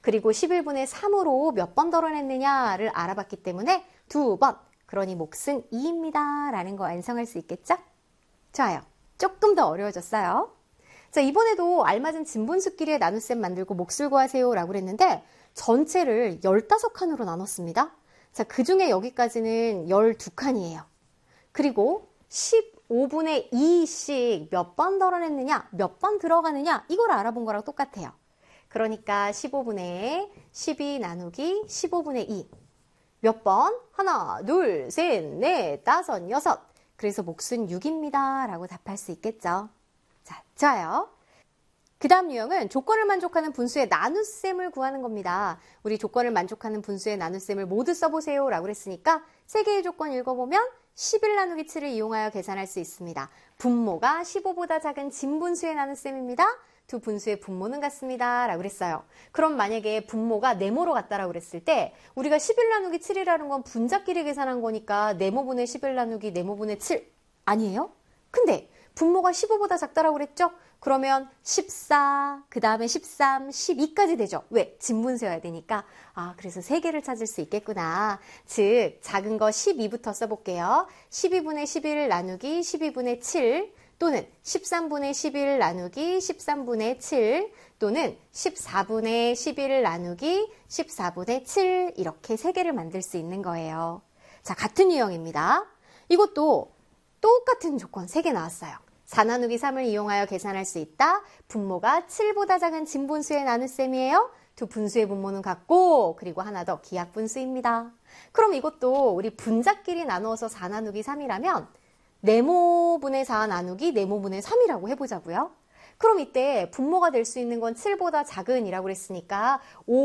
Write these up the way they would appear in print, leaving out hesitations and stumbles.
그리고 11분의 3으로 몇 번 덜어냈느냐를 알아봤기 때문에 2번. 그러니 몫은 2입니다. 라는 거 완성할 수 있겠죠? 좋아요. 조금 더 어려워졌어요. 자, 이번에도 알맞은 진분수끼리의 나눗셈 만들고 몫을 구하세요 라고 그랬는데 전체를 15칸으로 나눴습니다. 자, 그 중에 여기까지는 12칸이에요. 그리고 15분의 2씩 몇 번 덜어냈느냐, 몇 번 들어가느냐 이걸 알아본 거랑 똑같아요. 그러니까 15분의 12 나누기 15분의 2. 몇 번? 하나, 둘, 셋, 넷, 다섯, 여섯. 그래서 몫은 6입니다. 라고 답할 수 있겠죠. 자, 좋아요. 그 다음 유형은 조건을 만족하는 분수의 나눗셈을 구하는 겁니다. 우리 조건을 만족하는 분수의 나눗셈을 모두 써보세요. 라고 그랬으니까 3개의 조건 읽어보면 11 나누기 7을 이용하여 계산할 수 있습니다. 분모가 15보다 작은 진분수의 나눗셈입니다. 두 분수의 분모는 같습니다. 라고 그랬어요. 그럼 만약에 분모가 네모로 같다라고 그랬을 때 우리가 11 나누기 7이라는 건 분자끼리 계산한 거니까 네모분의 11 나누기 네모분의 7 아니에요? 근데 분모가 15보다 작다라고 그랬죠? 그러면 14, 그 다음에 13, 12까지 되죠. 왜? 진분수여야 되니까. 아, 그래서 3개를 찾을 수 있겠구나. 즉, 작은 거 12부터 써볼게요. 12분의 11 나누기 12분의 7 또는 13분의 11 나누기 13분의 7 또는 14분의 11 나누기 14분의 7 이렇게 3개를 만들 수 있는 거예요. 자, 같은 유형입니다. 이것도 똑같은 조건 3개 나왔어요. 4 나누기 3을 이용하여 계산할 수 있다. 분모가 7보다 작은 진분수의 나눗셈이에요. 두 분수의 분모는 같고 그리고 하나 더 기하분수입니다. 그럼 이것도 우리 분자끼리 나누어서 4 나누기 3이라면 네모분의 4 나누기 네모분의 3이라고 해보자고요. 그럼 이때 분모가 될 수 있는 건 7보다 작은 이라고 그랬으니까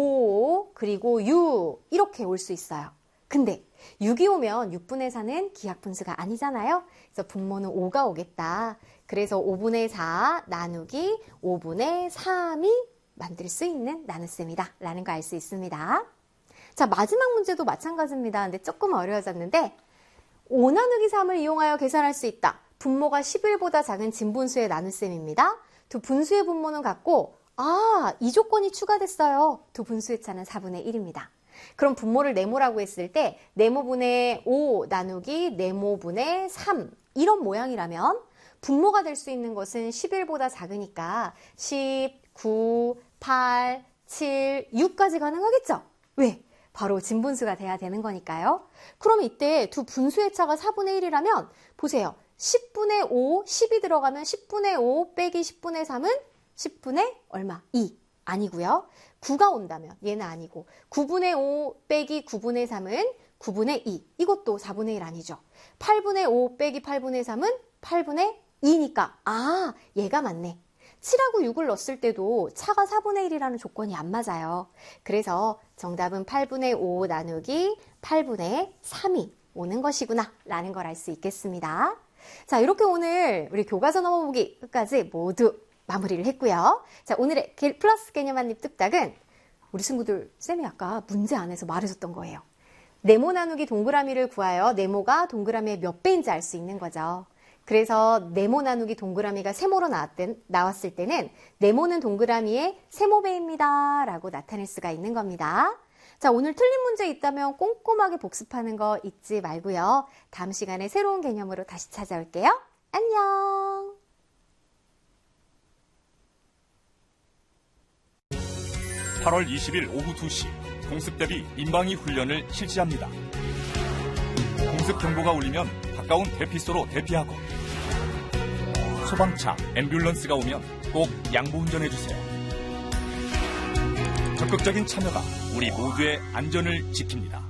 5 그리고 6 이렇게 올 수 있어요. 근데 6이 오면 6분의 4는 기하분수가 아니잖아요. 그래서 분모는 5가 오겠다. 그래서 5분의 4 나누기 5분의 3이 만들 수 있는 나눗셈이다 라는 거 알 수 있습니다. 자, 마지막 문제도 마찬가지입니다. 근데 조금 어려워졌는데 5 나누기 3을 이용하여 계산할 수 있다. 분모가 11보다 작은 진분수의 나눗셈입니다. 두 분수의 분모는 같고 이 조건이 추가됐어요. 두 분수의 차는 4분의 1입니다. 그럼 분모를 네모라고 했을 때 네모분의 5 나누기 네모분의 3 이런 모양이라면 분모가 될 수 있는 것은 11보다 작으니까 10, 9, 8, 7, 6까지 가능하겠죠? 왜? 바로 진분수가 돼야 되는 거니까요. 그럼 이때 두 분수의 차가 4분의 1이라면 보세요. 10분의 5, 10이 들어가면 10분의 5 빼기 10분의 3은 10분의 얼마? 2. 아니고요. 9가 온다면 얘는 아니고 9분의 5 빼기 9분의 3은 9분의 2. 이것도 4분의 1 아니죠. 8분의 5 빼기 8분의 3은 8분의 2니까 얘가 맞네. 7하고 6을 넣었을 때도 차가 4분의 1이라는 조건이 안 맞아요. 그래서 정답은 8분의 5 나누기 8분의 3이 오는 것이구나 라는 걸 알 수 있겠습니다. 자, 이렇게 오늘 우리 교과서 넘어보기 끝까지 모두 마무리를 했고요. 자, 오늘의 플러스 개념 한입 뚝딱은 우리 친구들 쌤이 아까 문제 안에서 말해줬던 거예요. 네모 나누기 동그라미를 구하여 네모가 동그라미의 몇 배인지 알 수 있는 거죠. 그래서 네모 나누기 동그라미가 세모로 나왔을 때는 네모는 동그라미의 세모배입니다 라고 나타낼 수가 있는 겁니다. 자, 오늘 틀린 문제 있다면 꼼꼼하게 복습하는 거 잊지 말고요. 다음 시간에 새로운 개념으로 다시 찾아올게요. 안녕. 8월 20일 오후 2시 공습대비 민방위 훈련을 실시합니다. 공습 경보가 울리면 가까운 대피소로 대피하고 소방차, 앰뷸런스가 오면 꼭 양보 운전해주세요. 적극적인 참여가 우리 모두의 안전을 지킵니다.